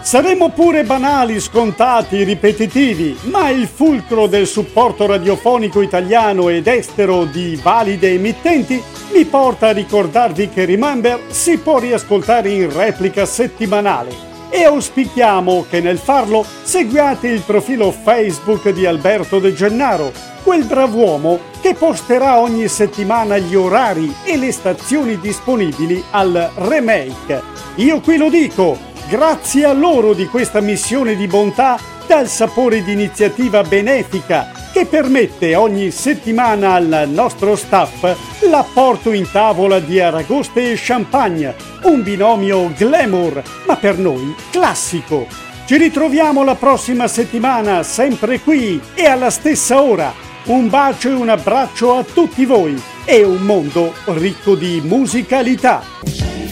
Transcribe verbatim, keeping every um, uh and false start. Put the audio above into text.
Saremo pure banali, scontati, ripetitivi, ma il fulcro del supporto radiofonico italiano ed estero di valide emittenti mi porta a ricordarvi che Remember si può riascoltare in replica settimanale e auspichiamo che nel farlo seguiate il profilo Facebook di Alberto De Gennaro, quel brav'uomo che posterà ogni settimana gli orari e le stazioni disponibili al remake. Io qui lo dico, grazie a loro di questa missione di bontà dal sapore di iniziativa benefica che permette ogni settimana al nostro staff l'apporto in tavola di aragoste e champagne, un binomio glamour, ma per noi classico. Ci ritroviamo la prossima settimana, sempre qui e alla stessa ora. Un bacio e un abbraccio a tutti voi e un mondo ricco di musicalità.